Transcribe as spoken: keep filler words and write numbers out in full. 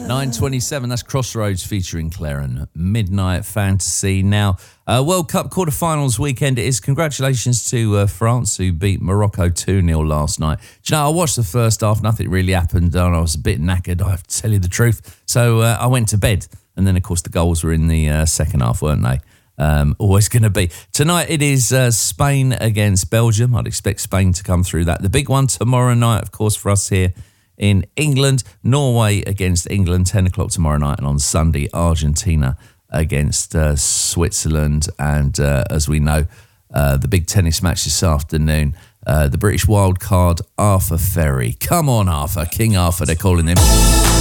nine twenty-seven, that's Crossroads featuring Claren, Midnight Fantasy. Now, uh, World Cup quarterfinals weekend it is. Congratulations to uh, France, who beat Morocco two nil last night. Do you know, I watched the first half, nothing really happened, and I was a bit knackered, I have to tell you the truth. So uh, I went to bed, and then, of course, the goals were in the uh, second half, weren't they? Um, always going to be. Tonight it is uh, Spain against Belgium. I'd expect Spain to come through that. The big one tomorrow night, of course, for us here in England, Norway against England, ten o'clock tomorrow night. And on Sunday, Argentina against uh, Switzerland. And uh, as we know, uh, the big tennis match this afternoon, uh, the British wild card, Arthur Ferry. Come on, Arthur. King Arthur, they're calling him.